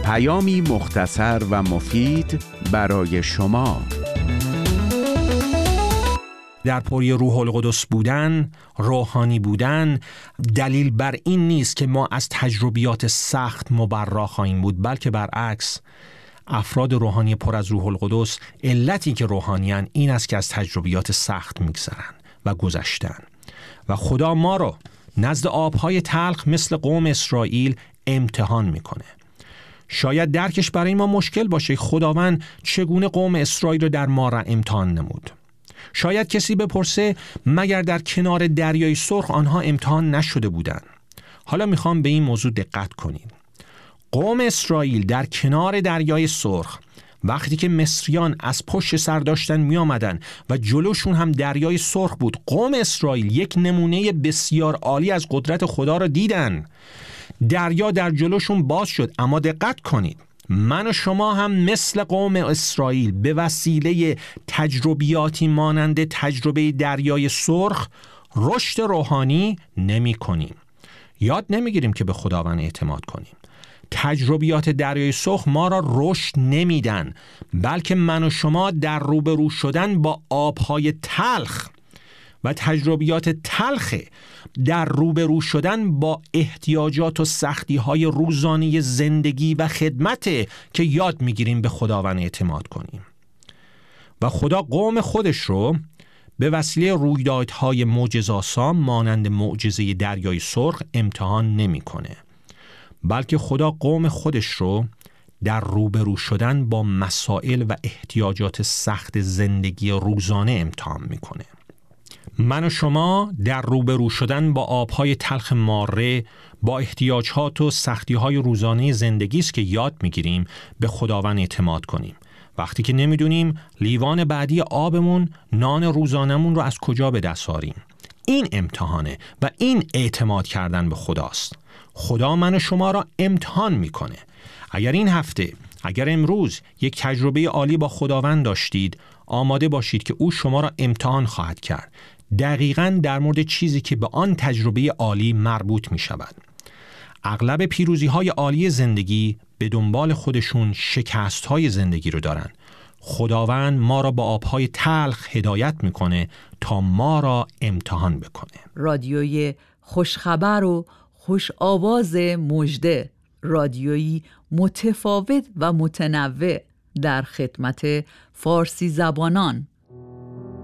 پیامی مختصر و مفید برای شما. در پوری روح القدس بودن، روحانی بودن، دلیل بر این نیست که ما از تجربیات سخت مبرا خواهیم بود، بلکه برعکس. افراد روحانی پر از روح القدس علتی که روحانیان این است که از تجربیات سخت میگذرن و گذشتن و خدا ما رو نزد آبهای تلخ مثل قوم اسرائیل امتحان میکنه. شاید درکش برای ما مشکل باشه خداوند چگونه قوم اسرائیل رو در مارا امتحان نمود. شاید کسی بپرسه مگر در کنار دریای سرخ آنها امتحان نشده بودند؟ حالا میخوام به این موضوع دقت کنید. قوم اسرائیل در کنار دریای سرخ وقتی که مصریان از پشت سر داشتن می آمدن و جلوشون هم دریای سرخ بود، قوم اسرائیل یک نمونه بسیار عالی از قدرت خدا را دیدن. دریا در جلوشون باز شد. اما دقت کنید، من و شما هم مثل قوم اسرائیل به وسیله تجربیاتی مانند تجربه دریای سرخ رشد روحانی نمی کنیم. یاد نمیگیریم که به خداوند اعتماد کنیم. تجربیات دریای سرخ ما را رشد نمیدن، بلکه من و شما در روبرو شدن با آبهای تلخ و تجربیات تلخ در روبرو شدن با احتیاجات و سختی‌های روزانه زندگی و خدمت که یاد میگیریم به خداوند اعتماد کنیم. و خدا قوم خودش رو به وسیله رویدادهای معجزه‌آسا مانند معجزه دریای سرخ امتحان نمی‌کنه، بلکه خدا قوم خودش رو در روبرو شدن با مسائل و احتیاجات سخت زندگی روزانه امتحان میکنه. من و شما در روبرو شدن با آبهای تلخ ماره، با احتیاجات و سختی‌های روزانه زندگی است که یاد میگیریم به خداوند اعتماد کنیم. وقتی که نمیدونیم لیوان بعدی آبمون، نان روزانمون رو از کجا به دست آریم. این امتحانه و این اعتماد کردن به خداست. خدا من و شما را امتحان میکنه. اگر این هفته، اگر امروز یک تجربه عالی با خداوند داشتید، آماده باشید که او شما را امتحان خواهد کرد، دقیقاً در مورد چیزی که به آن تجربه عالی مربوط می شود. اغلب پیروزی های عالی زندگی به دنبال خودشون شکست های زندگی رو دارن. خداوند ما را با آبهای تلخ هدایت میکنه تا ما را امتحان بکنه. رادیوی خوشخبر و خوش آواز مژده، رادیویی متفاوت و متنوع در خدمت فارسی زبانان.